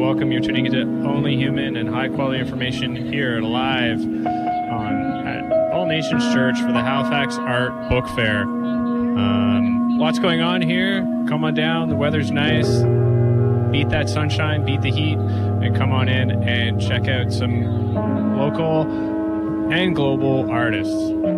welcome. You're tuning into Only Human and high quality information here live at All Nations Church for the Halifax Art Book Fair. Lots going on here. Come on down. The weather's nice. Beat that sunshine, beat the heat, and come on in and check out some local and global artists.